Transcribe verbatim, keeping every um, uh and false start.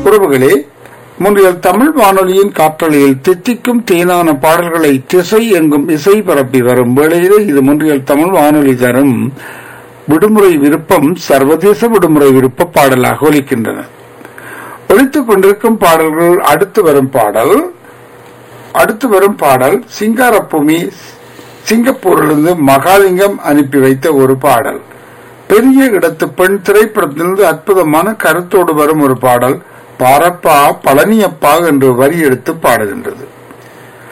உறவுகளே, முன்றியல் தமிழ் வானொலியின் காற்றலையில் தித்திக்கும் தேனான பாடல்களை திசை எங்கும் இசை பரப்பி வரும் வேளையிலே இது முன்றியல் தமிழ் வானொலி தரும் விடுமுறை விருப்பம் சர்வதேச விடுமுறை விருப்ப பாடலாக ஒலிக்கின்றன. ஒலித்துக் கொண்டிருக்கும் பாடல்கள் அடுத்து வரும் பாடல் அடுத்து வரும் பாடல் சிங்காரபூமி சிங்கப்பூரிலிருந்து மகாலிங்கம் அனுப்பி வைத்த ஒரு பாடல். பெரிய இடத்து பெண் திரைப்படத்திலிருந்து அற்புதமான கருத்தோடு வரும் ஒரு பாடல். பாரப்பா பழனியப்பா என்று வரி எடுத்து பாடுகின்றது.